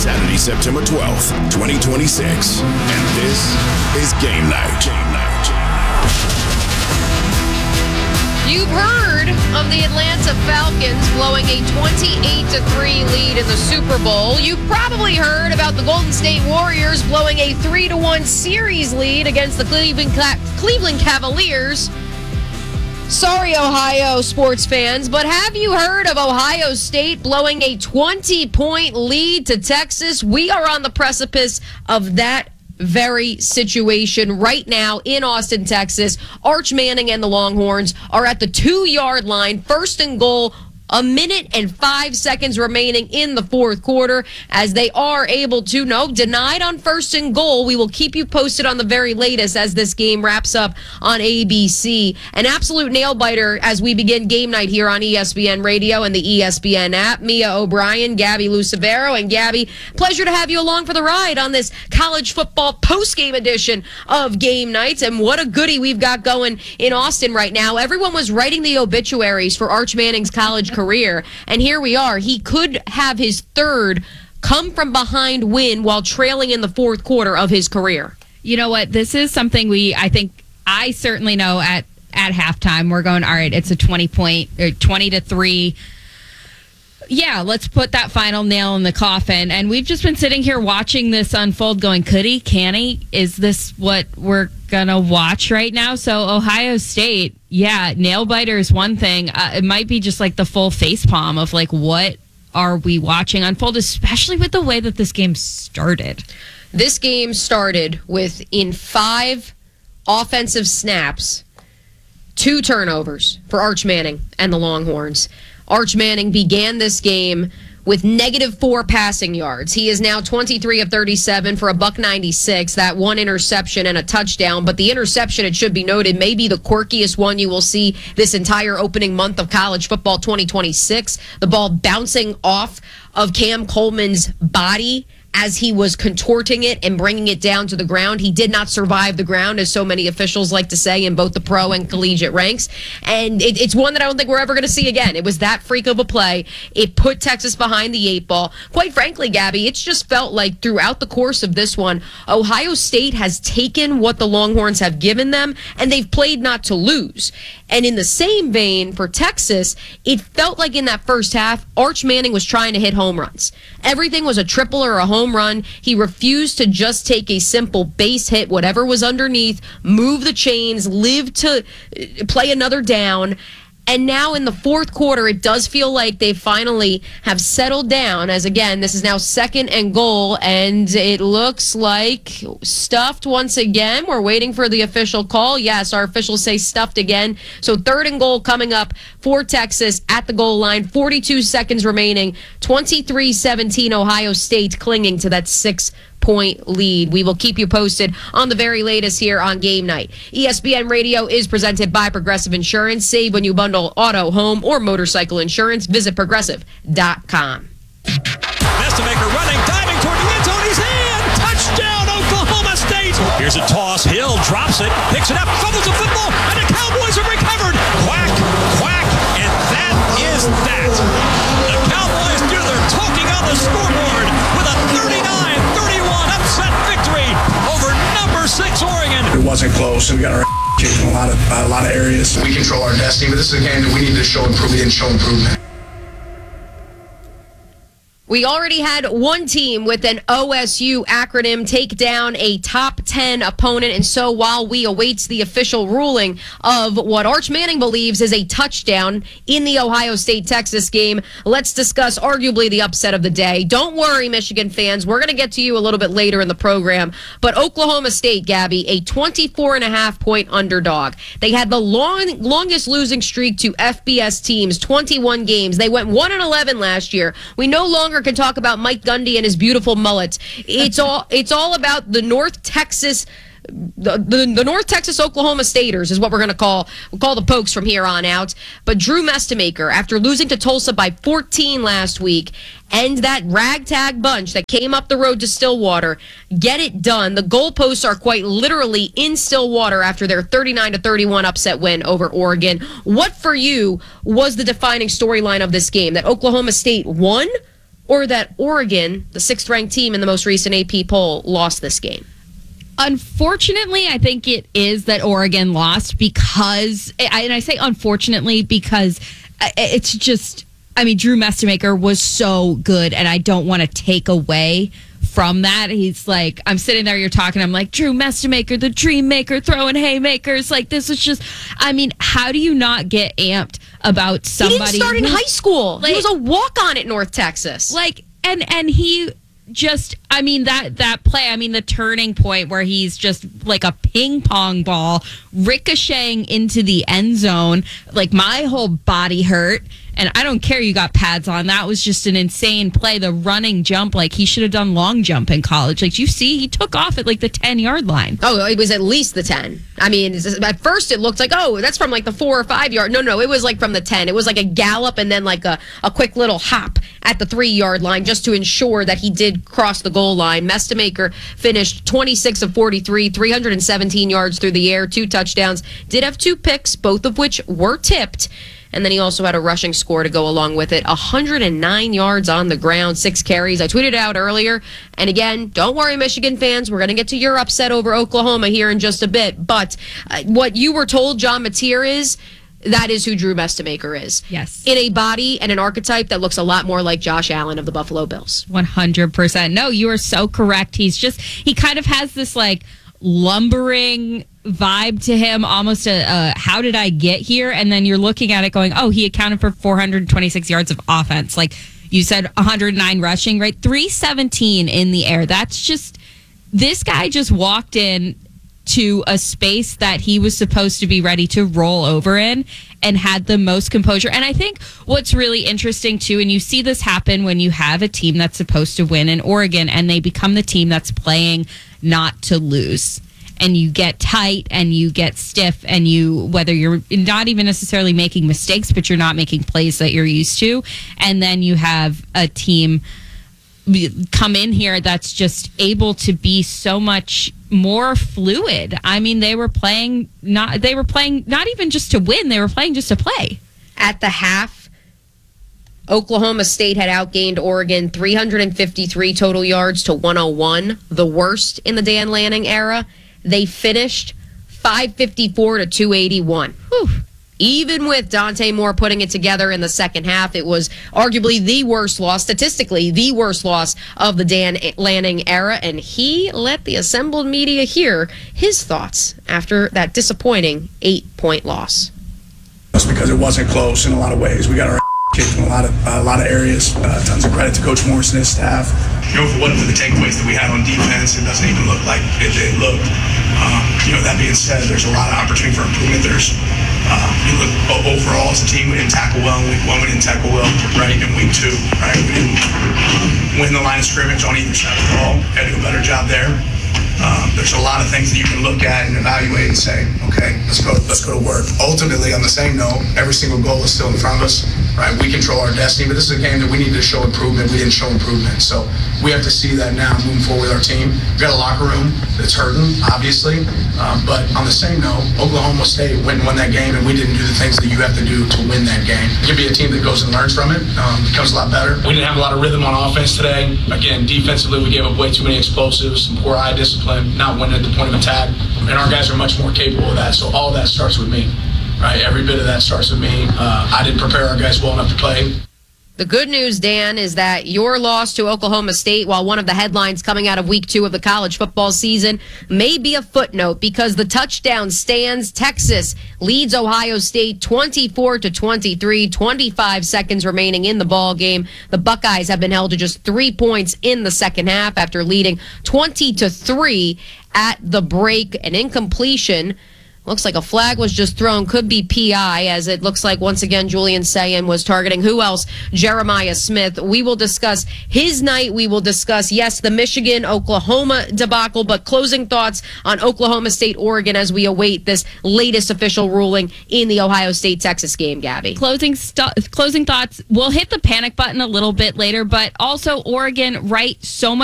Saturday, September 12th, 2026. And this is Game Night. You've heard of the Atlanta Falcons blowing a 28-3 lead in the Super Bowl. You've probably heard about the Golden State Warriors blowing a 3-1 series lead against the Cleveland Cavaliers. Sorry, Ohio sports fans, but have you heard of Ohio State blowing a 20-point lead to Texas? We are on the precipice of that very situation right now in Austin, Texas. Arch Manning and the Longhorns are at the 2-yard line, first and goal, 1 minute and 5 seconds remaining in the fourth quarter, as they are able to, denied on first and goal. We will keep you posted on the very latest as this game wraps up on ABC. An absolute nail-biter as we begin game night here on ESPN Radio and the ESPN app. Mia O'Brien, Gabby Lucevero, and Gabby, pleasure to have you along for the ride on this college football post-game edition of Game Nights. And what a goodie we've got going in Austin right now. Everyone was writing the obituaries for Arch Manning's college career, and here we are. He could have his third come-from-behind win while trailing in the fourth quarter of his career. You know what? This is something I certainly know at halftime. We're going, all right, it's a 20-3. Yeah, let's put that final nail in the coffin. And we've just been sitting here watching this unfold going, could he? Can he? Is this what we're going to watch right now? So Ohio State, yeah, nail biter is one thing. It might be just like the full facepalm of like, what are we watching unfold, especially with the way that this game started. This game started with, in 5 offensive snaps, 2 turnovers for Arch Manning and the Longhorns. Arch Manning began this game with -4 passing yards. He is now 23 of 37 for $196, that 1 interception and a touchdown. But the interception, it should be noted, may be the quirkiest one you will see this entire opening month of college football 2026. The ball bouncing off of Cam Coleman's body as he was contorting it and bringing it down to the ground. He did not survive the ground, as so many officials like to say in both the pro and collegiate ranks. And it's one that I don't think we're ever going to see again. It was that freak of a play. It put Texas behind the 8 ball. Quite frankly, Gabby, it's just felt like throughout the course of this one, Ohio State has taken what the Longhorns have given them, and they've played not to lose. And in the same vein, for Texas, it felt like in that first half, Arch Manning was trying to hit home runs. Everything was a triple or a home run. He refused to just take a simple base hit, whatever was underneath, move the chains, live to play another down. And now in the fourth quarter, it does feel like they finally have settled down, as again, this is now 2nd and goal, and it looks like stuffed once again. We're waiting for the official call. Yes, our officials say stuffed again. So 3rd and goal coming up for Texas at the goal line. 42 seconds remaining. 23-17 Ohio State clinging to that 6-point lead. We will keep you posted on the very latest here on Game Night. ESPN Radio is presented by Progressive Insurance. Save when you bundle auto, home, or motorcycle insurance. Visit Progressive.com. Nestemaker running, diving toward the end zone. He's in! Touchdown, Oklahoma State! Here's a toss. Hill drops it, picks it up, fumbles the football, and the Cowboys have recovered. Quack, quack, and that is that. The Cowboys do their talking on the scoreboard with a 39-31 upset victory over number 6 Oregon. It wasn't close, and we got our kicked in a lot of areas. We control our destiny, but this is a game that we need to show improvement. We already had one team with an OSU acronym take down a top 10 opponent, and so while we await the official ruling of what Arch Manning believes is a touchdown in the Ohio State-Texas game, let's discuss arguably the upset of the day. Don't worry, Michigan fans. We're going to get to you a little bit later in the program, but Oklahoma State, Gabby, a 24.5-point underdog. They had the longest losing streak to FBS teams, 21 games. They went 1-11 last year. We no longer can talk about Mike Gundy and his beautiful mullet. It's all about the North Texas the North Texas Oklahoma Staters is what we'll call the Pokes from here on out. But Drew Mestemaker, after losing to Tulsa by 14 last week, and that ragtag bunch that came up the road to Stillwater, get it done. The goalposts are quite literally in Stillwater after their 39-31 upset win over Oregon. What for you was the defining storyline of this game? That Oklahoma State won, or that Oregon, the 6th-ranked team in the most recent AP poll, lost this game? Unfortunately, I think it is that Oregon lost because, and I say unfortunately because it's just, Drew Mestemaker was so good, and I don't want to take away from that. He's like, I'm sitting there, you're talking, I'm like, Drew Mestemaker, the dream maker, throwing haymakers. Like, this is just, how do you not get amped about somebody? He didn't start in high school. He was a walk-on at North Texas. And he just, that play, the turning point where he's just like a ping pong ball ricocheting into the end zone. Like, my whole body hurt. And I don't care you got pads on. That was just an insane play. The running jump, like he should have done long jump in college. Like, you see, he took off at like the 10-yard line. Oh, it was at least the 10. At first it looked like, oh, that's from like the 4 or 5 yard. No, it was like from the 10. It was like a gallop and then like a quick little hop at the 3-yard line just to ensure that he did cross the goal line. Mestemaker finished 26 of 43, 317 yards through the air, 2 touchdowns. Did have 2 picks, both of which were tipped. And then he also had a rushing score to go along with it. 109 yards on the ground, 6 carries. I tweeted out earlier. And again, don't worry, Michigan fans. We're going to get to your upset over Oklahoma here in just a bit. But what you were told John Mateer is, that is who Drew Mestemaker is. Yes. In a body and an archetype that looks a lot more like Josh Allen of the Buffalo Bills. 100%. No, you are so correct. He kind of has this like lumbering vibe to him, almost a how did I get here? And then you're looking at it going, oh, he accounted for 426 yards of offense. Like you said, 109 rushing, right? 317 in the air. That's just, this guy just walked in to a space that he was supposed to be ready to roll over in and had the most composure. And I think what's really interesting too, and you see this happen when you have a team that's supposed to win in Oregon and they become the team that's playing not to lose. And you get tight and you get stiff and whether you're not even necessarily making mistakes, but you're not making plays that you're used to. And then you have a team come in here that's just able to be so much more fluid. They were playing not even just to win, they were playing just to play. At the half, Oklahoma State had outgained Oregon 353 total yards to 101, the worst in the Dan Lanning era. They finished 554 to 281. Whew. Even with Dante Moore putting it together in the second half, it was arguably the worst loss, statistically, the worst loss of the Dan Lanning era. And he let the assembled media hear his thoughts after that disappointing 8-point loss. That's because it wasn't close in a lot of ways. We got our kicked in a lot of areas. Tons of credit to Coach Morris and his staff. For whatever the takeaways that we had on defense, it doesn't even look like it looked. That being said, there's a lot of opportunity for improvement. You look overall as a team, we didn't tackle well in week 1, we didn't tackle well, right, in week 2, right? We didn't win the line of scrimmage on either side of the ball. Got to do a better job there. There's a lot of things that you can look at and evaluate and say, okay, let's go to work. Ultimately, on the same note, every single goal is still in front of us, right? We control our destiny, but this is a game that we need to show improvement. We didn't show improvement, so we have to see that now moving forward with our team. We've got a locker room that's hurting, obviously, but on the same note, Oklahoma State went and won that game, and we didn't do the things that you have to do to win that game. You can be a team that goes and learns from it, becomes a lot better. We didn't have a lot of rhythm on offense today. Again, defensively, we gave up way too many explosives, some poor eye discipline, not winning at the point of attack, and our guys are much more capable of that, so all of that starts with me, right? Every bit of that starts with me. I didn't prepare our guys well enough to play. The good news, Dan, is that your loss to Oklahoma State, while one of the headlines coming out of week 2 of the college football season, may be a footnote because the touchdown stands. Texas leads Ohio State 24-23, 25 seconds remaining in the ball game. The Buckeyes have been held to just 3 points in the second half after leading 20-3 at the break. An incompletion. Looks like a flag was just thrown. Could be PI, as it looks like once again Julian Sayin was targeting who else? Jeremiah Smith. We will discuss his night. We will discuss, yes, the Michigan-Oklahoma debacle, but closing thoughts on Oklahoma State-Oregon as we await this latest official ruling in the Ohio State-Texas game, Gabby. Closing thoughts. We'll hit the panic button a little bit later, but also Oregon, right? So much